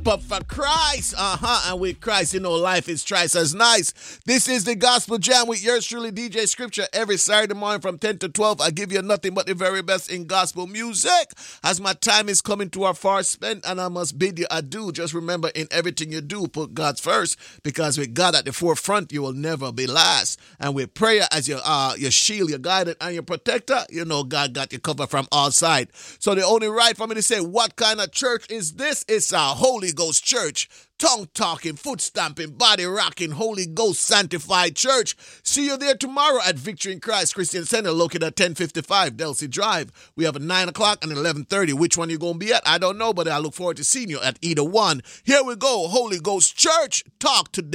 But for Christ, and with Christ, life is twice as nice. This is the Gospel Jam with yours truly, DJ Scripture. Every Saturday morning from 10 to 12, I give you nothing but the very best in gospel music. As my time is coming to our far spent, and I must bid you adieu. Just remember, in everything you do, put God first, because with God at the forefront, you will never be last. And with prayer as your shield, your guidance, and your protector, God got you covered from all sides. So the only right for me to say, what kind of church is this? It's a Holy Ghost church. Tongue-talking, foot-stamping, body-rocking, Holy Ghost sanctified church. See you there tomorrow at Victory in Christ Christian Center, located at 1055 Delsey Drive. We have a 9 o'clock and 11:30. Which one you going to be at? I don't know, but I look forward to seeing you at either one. Here we go, Holy Ghost church. Talk today.